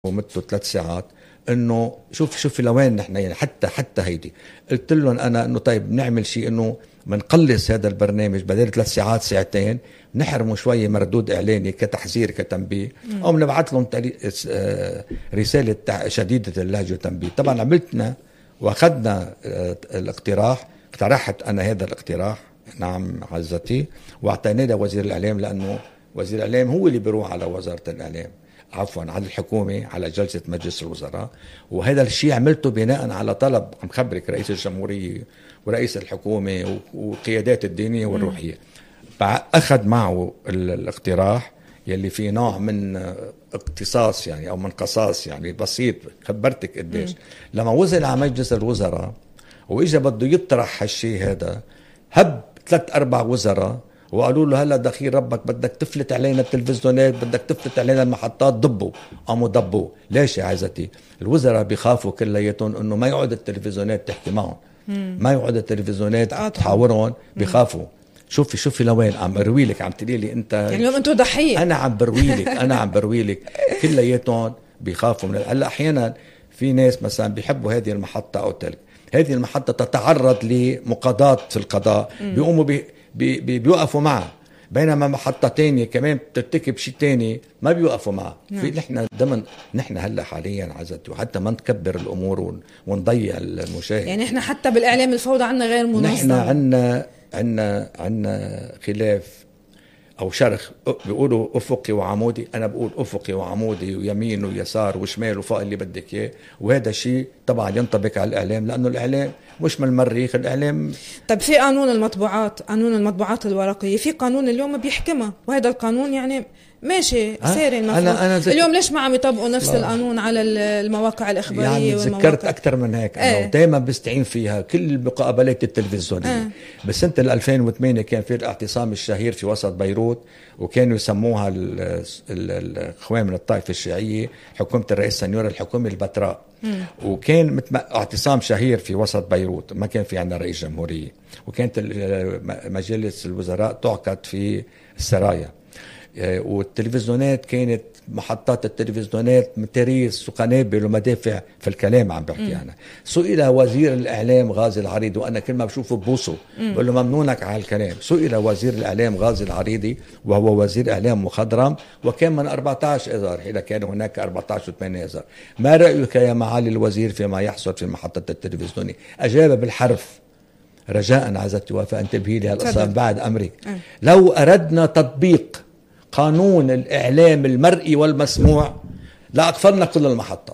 ومدته 3 ساعات. انه شوفي لوين نحن يعني حتى هيدي قلت لهم انا انه طيب نعمل شيء انه منقلص هذا البرنامج بدل 3 ساعات ساعتين، نحرمه شويه مردود اعلاني كتحذير كتنبيه، او بنبعث لهم رساله شديده اللهجه وتنبيه. طبعا عملتنا واخذنا الاقتراح، اقترحت انا هذا الاقتراح نعم عزتي، واعطيناه لوزير الاعلام، لانه وزير الاعلام هو اللي بيروح على وزاره الاعلام عفوا على الحكومة على جلسة مجلس الوزراء. وهذا الشيء عملته بناء على طلب عم خبرك رئيس الجمهورية ورئيس الحكومة وقيادات الدينية والروحية. أخذ معه الاقتراح يلي فيه نوع من اقتصاص يعني أو من قصاص يعني بسيط، خبرتك قديش لما وصل على مجلس الوزراء وإجا بده يطرح هالشيء هذا، هب 3-4 وزراء وقالوا له هلا دخيل ربك بدك تفلت علينا التلفزيونات، بدك تفلت علينا المحطات، ضبوا. قاموا ضبوا. ليش يا عزتي؟ الوزراء بيخافوا كلياتهم انه ما يقعد التلفزيونات تحكي معهم، ما يقعد التلفزيونات تحاورهم، بيخافوا. شوفي لوين عم بروي لك، عم تقولي لي انت يعني اليوم انتم ضحيه. انا عم بروي لك كلياتهم بيخافوا من هلا. احيانا في ناس مثلا بيحبوا هذه المحطه او تلك، هذه المحطه تتعرض لمقاضاه في القضاء، بيقوموا بيوقفوا معه، بينما محطة تانية كمان بترتكب شيء تاني ما بيوقفوا معه. في نحن هلا حاليا عزتي، وحتى ما نكبر الامور ونضيع المشاهد. يعني احنا حتى بالاعلام الفوضى عنا غير منظم. نحن عنا خلاف او شرخ، بيقولوا افقي وعمودي، انا بقول افقي وعمودي ويمين ويسار وشمال وفوق اللي بدك اياه. وهذا شيء طبعا ينطبق على الاعلام، لانه الاعلام مش من المريخ، الاعلام. طب في قانون المطبوعات الورقيه، في قانون اليوم بيحكمها، وهذا القانون يعني ماشي ساري المفروض. اليوم ليش ما عم يطبقوا نفس القانون على المواقع الإخبارية يعني ذكرت أكثر من هيك أنا دائما بستعين فيها كل المقابلات التلفزيونية. بسنة 2008 كان في الاعتصام الشهير في وسط بيروت، وكانوا يسموها الإخوان من الطائفة الشيعية حكومة الرئيس سنيور الحكومة البتراء. وكان اعتصام شهير في وسط بيروت، ما كان في عندنا رئيس جمهورية، وكانت مجلس الوزراء تعقد في السرايا، والتلفزيونات كانت محطات التلفزيونات متاريس وقنابل ومدافع في الكلام عم بحكي أنا. سئل وزير الإعلام غازي العريضي، وأنا كل ما بشوفه ببوسه بقول له ممنونك على الكلام. سئل وزير الإعلام غازي العريضي وهو وزير إعلام مخضرم، وكان من 14 إذار، إذا كان هناك 14 و8 إذار. ما رأيك يا معالي الوزير فيما يحصل في محطة التلفزيونية؟ أجاب بالحرف، رجاء عزتي وفاء انتبهي لي هالقصة بعد أمرك. لو أردنا تطبيق قانون الإعلام المرئي والمسموع لأقفلنا كل المحطات.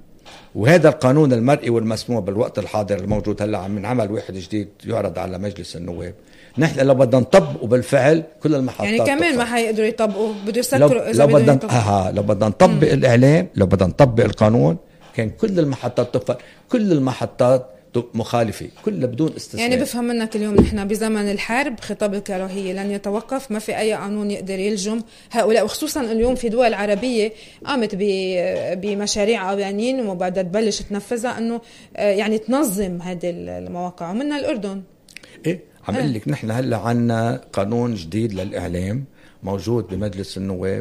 وهذا القانون المرئي والمسموع بالوقت الحاضر الموجود هلا عم نعمل واحد جديد يعرض على مجلس النواب. نحن لو بدنا نطبقه بالفعل كل المحطات يعني كمان ما حيقدروا يطبقوا، بده يسكروا لو بدنا نطبق الإعلام، لو بدنا نطبق القانون كان كل المحطات تقفل، كل المحطات مخالفة كلها بدون استثناء. يعني بفهم منك اليوم نحن بزمن الحرب، خطاب الكراهية لن يتوقف، ما في أي قانون يقدر يلجم هؤلاء، وخصوصا اليوم في دول عربية قامت بمشاريع قوانين وبدها تبلش تنفذها أنه يعني تنظم هذه المواقع، ومنها الأردن. إيه عم أقول لك نحن هلا عنا قانون جديد للإعلام موجود بمجلس النواب،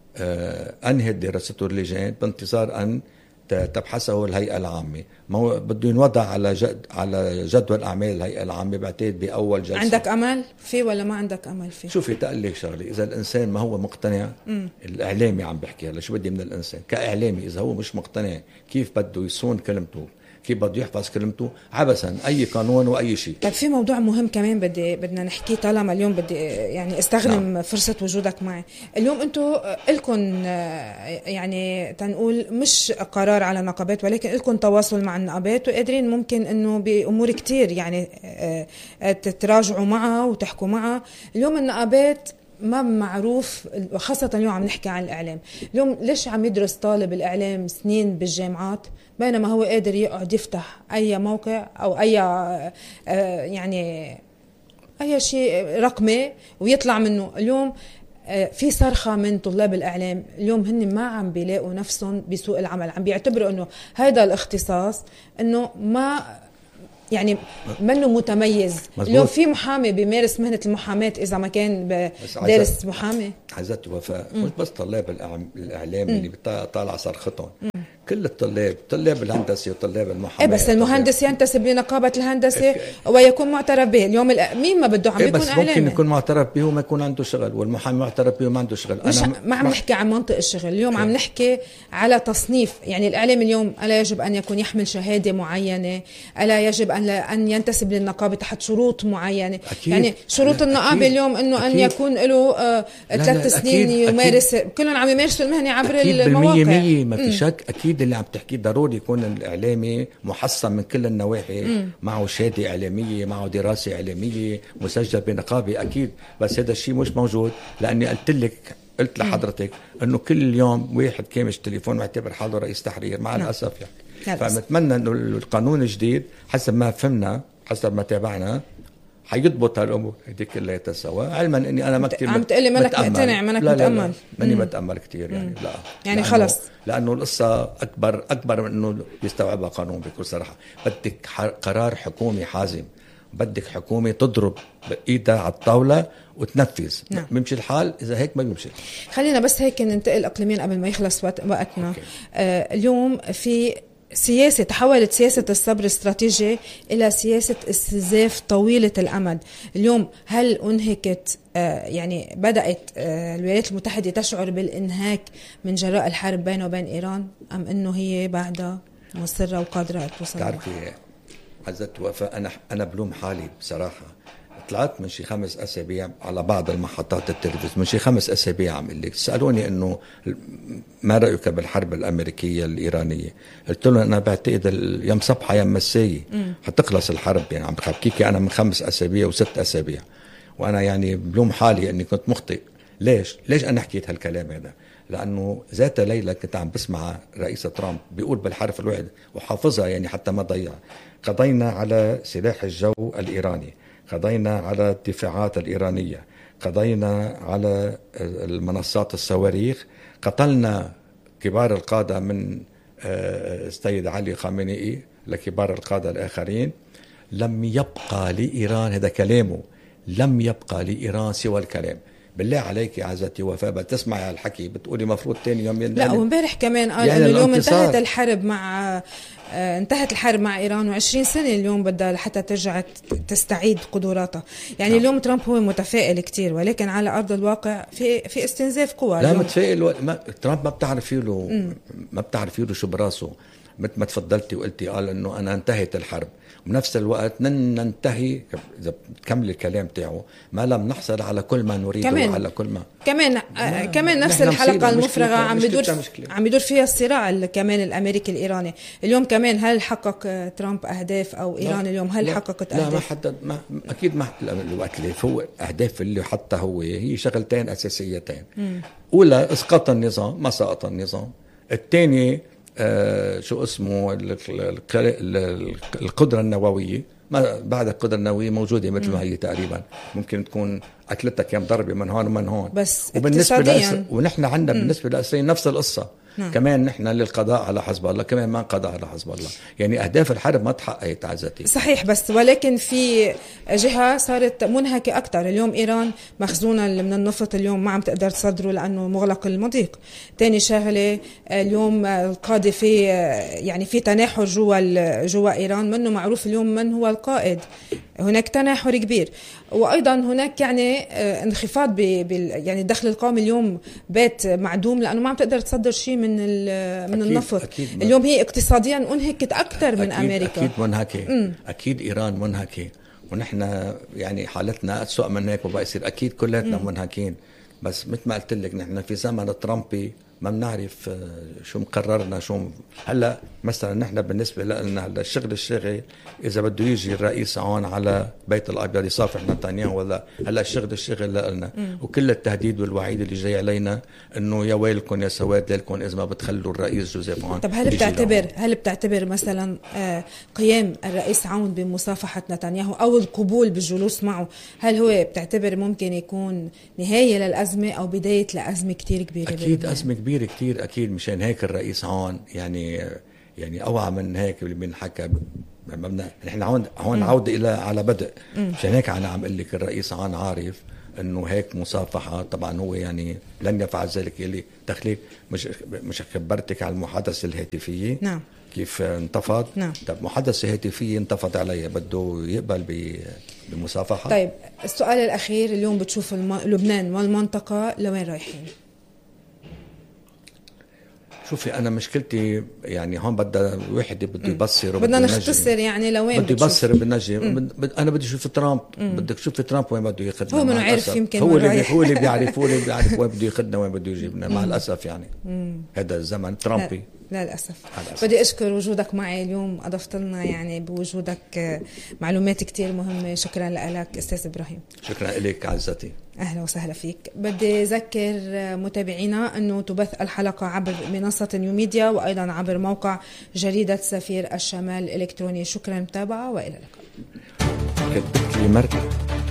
أنهت دراسته اللجان بانتظار أن تبحثه الهيئة العامة. ما بده ينوضع على جدول أعمال الهيئة العامة، بعتقد بأول جلسة. عندك أمل فيه ولا ما عندك أمل فيه؟ شوفي تقلك شغلي، إذا الإنسان ما هو مقتنع، الإعلامي عم بحكي هلا، شو بدي من الإنسان كإعلامي؟ إذا هو مش مقتنع كيف بده يصون كلمته، كيف بده يحفظ كلمته، عبثا أي قانون وأي شيء. طيب في موضوع مهم كمان بدنا نحكيه، طالما اليوم بدي يعني استخدم فرصة وجودك معي اليوم. انتم لكم يعني تنقول مش قرار على النقابات، ولكن لكم تواصل مع النقابات، وقادرين ممكن انه بأمور كتير يعني تتراجعوا معها وتحكوا معها. اليوم النقابات ما معروف، خاصة اليوم عم نحكي عن الإعلام. اليوم ليش عم يدرس طالب الإعلام سنين بالجامعات بينما هو قادر يقعد يفتح أي موقع أو أي يعني أي شيء رقمي ويطلع منه؟ اليوم في صرخة من طلاب الإعلام، اليوم هن ما عم بيلاقوا نفسهم بسوق العمل، عم بيعتبروا أنه هذا الاختصاص أنه ما يعني منه متميز. مزبوط. اليوم في محامي بيمارس مهنة المحاماة إذا ما كان دارس محامي. عزت وفاء مش بس طلاب الإعلام اللي طالع صرختهم، كل طلاب الهندسة وطلاب المحاماة. بس المهندس ينتسب لنقابة الهندسة ويكون معترف به. اليوم مين ما بده عم يكون بس إعلامي. ممكن يكون معترف به وما يكون عنده شغل، والمحامي معترف به وما عنده شغل. مش ما عم نحكي عن منطق الشغل اليوم، عم نحكي على تصنيف. يعني الإعلام اليوم ألا يجب أن يكون يحمل شهادة معينة، ألا يجب أن ينتسب للنقابة تحت شروط معينة. أكيد. يعني شروط النقابة اليوم إنه أن يكون له 3 سنين يمارس. كلهم عم يمارسوا المهنة عبر المواقع. ما في شك. أكيد اللي عم تحكيه ضروري يكون الإعلامي محصن من كل النواحي، معه شهادة إعلامية، معه دراسة إعلامية، مسجل بنقابة. أكيد. بس هذا الشيء مش موجود، لأني قلت لحضرتك أنه كل يوم واحد كامش تليفون معتبر حاله رئيس تحرير مع الأسف يعني. فنتمنى أنه القانون الجديد حسب ما فهمنا، حسب ما تابعنا، حيضبط هالأمور هذه كلها سوا. علما أني أنا ما كتير عم تقلي منك مقتنع، منك متأمل. ماني بتأمل كتير يعني. لا يعني خلص، لأنه القصة أكبر من أنه يستوعبها قانون. بكل صراحة بدك قرار حكومي حازم، بدك حكومة تضرب إيدها على الطاولة وتنفذ. بيمشي الحال. إذا هيك ما بيمشي. خلينا بس هيك ننتقل إقليميا قبل ما يخلص وقتنا. اليوم في سياسة تحولت سياسة الصبر الاستراتيجي إلى سياسة استنزاف طويلة الأمد. اليوم هل أنهكت يعني بدأت الولايات المتحدة تشعر بالإنهاك من جراء الحرب بينه وبين إيران، أم أنه هي بعدها مصرة وقادرة توصل؟ تعرفي عزت وفاء، أنا بلوم حالي بصراحة. طلعت من شي 5 أسابيع على بعض المحطات التلفزيون، من شي 5 أسابيع عم اللي سألوني إنه ما رأيك بالحرب الأمريكية الإيرانية. قلت لهم أنا بعتقد يوم صبحة يوم مساية حتخلص الحرب. يعني عم بحكيكي أنا من 5 أسابيع و6 أسابيع، وأنا يعني بلوم حالي إني كنت مخطئ. ليش أنا حكيت هالكلام هذا؟ لأنه ذات ليلة كنت عم بسمع رئيس ترامب بيقول بالحرف الواحد وحافظها يعني حتى ما ضيع: قضينا على سلاح الجو الإيراني، قضينا على الدفاعات الإيرانية، قضينا على المنصات الصواريخ، قتلنا كبار القادة من السيد علي خامنئي لكبار القادة الآخرين. لم يبقى لإيران، هذا كلامه، لم يبقى لإيران سوى الكلام. بالله عليك يا عزتي وفاء بتسمعي هالحكي بتقولي مفروض تاني يوم لا، ومبارح كمان قال يعني اليوم انتهت الحرب مع إيران، و20 سنة اليوم بدها لحتى ترجع تستعيد قدراتها. يعني اليوم ترامب هو متفائل كتير، ولكن على أرض الواقع في استنزاف قوى. لا متفائل ترامب ما بتعرفي له شو براسه. مثل ما تفضلتي وقلتي قال انه انا انتهت الحرب، وبنفس الوقت ننتهي اذا بتكمل الكلام تاعه ما لم نحصل على كل ما نريده، على كل ما كمان نفس الحلقة المفرغة عم يدور فيها الصراع كمان الامريكي الايراني. اليوم كمان هل حقق ترامب اهداف او ايران اليوم هل حققت اهداف؟ لا ما حدد، اكيد ما الوقت اللي فوق اهداف اللي حتى هي شغلتين اساسيتين. اولى اسقاط النظام، ما سقط النظام. الثاني شو اسمه القدرة النووية. ما بعد القدرة النووية موجودة مثل ما هي تقريبا، ممكن تكون أكلتها كم ضربة من هون ومن هون. بس وبالنسبة ونحن عندنا بالنسبة لإسرائيل نفس القصة. كمان نحن للقضاء على حزب الله، كمان ما قضى على حزب الله. يعني أهداف الحرب ما تحققت عزتي. صحيح، بس ولكن في جهة صارت منهكة أكتر. اليوم إيران مخزونة من النفط اليوم ما عم تقدر تصدره لأنه مغلق المضيق. تاني شغلة اليوم القادة في تناحر جوا إيران، منه معروف اليوم من هو القائد. هناك تناحر كبير، وأيضا هناك يعني انخفاض يعني الدخل القومي اليوم بات معدوم لأنه ما عم تقدر تصدر شيء من النفط. اليوم هي اقتصاديا انهكت أكثر من أمريكا. أكيد منهكة. أكيد إيران منهكة، ونحن يعني حالتنا أسوأ من هيك وبقى يصير أكيد كلاتنا منهكين. بس مثل ما قلت لك نحن في زمن ترامبي ما بنعرف شو مقررنا شو هلا. مثلا نحن بالنسبه لنا هلا الشغل اذا بده يجي الرئيس هون على بيت الابيض يصافح نتنياهو ولا هلا الشغل لنا، وكل التهديد والوعيد اللي جاي علينا انه يا ويلكم يا سواد لكم اذا ما بتخلوا الرئيس جوزيف عون. طب هل بتعتبر مثلا قيام الرئيس عون بمصافحه نتنياهو او القبول بالجلوس معه، هل هو بتعتبر ممكن يكون نهايه للازمه او بدايه لازمه كتير كبيره؟ اكيد ازمه كبيره كتير اكيد. مشان هيك الرئيس عون يعني اوعى من هيك اللي بنحكى نحن هون عودة إلى على بدء. مشان هيك أنا عم أقول لك الرئيس عان عارف إنه هيك مصافحة. طبعا هو يعني لن يفعل ذلك اللي تخليك مش خبرتك على المحادثة الهاتفية. نعم. كيف انتفض. نعم. طب محادثة هاتفية انتفض عليه، بده يقبل بمصافحة. طيب السؤال الأخير، اليوم بتشوف لبنان والمنطقة لوين رايحين؟ شوفي أنا مشكلتي يعني هون بدأ واحد بده يبصر، بدنا نختصر يعني لوين بده يبصر بالنجم. أنا بدي أشوف ترامب. بدك تشوف ترامب وين بده ياخذنا. هو منو عارف، يمكن هو اللي بيعرف وين بده ياخذنا وين بده يجيبنا. مع الأسف يعني هذا الزمن ترامبي. لا للأسف. بدي أشكر وجودك معي اليوم، أضفت لنا يعني بوجودك معلومات كتير مهمة. شكرا لك أستاذ إبراهيم. شكرا لك عزتي. أهلا وسهلا فيك. بدي أذكر متابعينا أنه تبث الحلقة عبر منصة نيو ميديا وأيضا عبر موقع جريدة سفير الشمال الإلكتروني. شكرا متابعة وإلى اللقاء. كتبت لي مركب